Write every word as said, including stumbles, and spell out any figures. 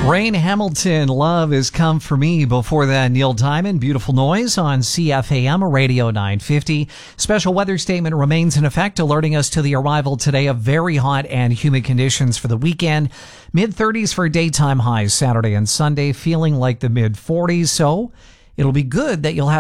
Rain Hamilton, Love Has Come For Me. Before that, Neil Diamond, Beautiful Noise on C F A M Radio nine fifty. Special weather statement remains in effect, alerting us to the arrival today of very hot and humid conditions for the weekend. mid thirties for daytime highs Saturday and Sunday, feeling like the mid forties. So it'll be good that you'll have